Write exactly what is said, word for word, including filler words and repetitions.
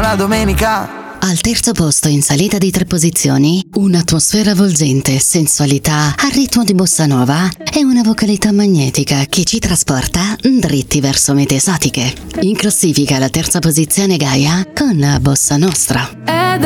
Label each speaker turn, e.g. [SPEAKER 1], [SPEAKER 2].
[SPEAKER 1] la domenica.
[SPEAKER 2] Al terzo posto in salita di tre posizioni, un'atmosfera avvolgente, sensualità al ritmo di bossa nova e una vocalità magnetica che ci trasporta dritti verso mete esotiche. In classifica alla terza posizione Gaia con la Bossa Nostra.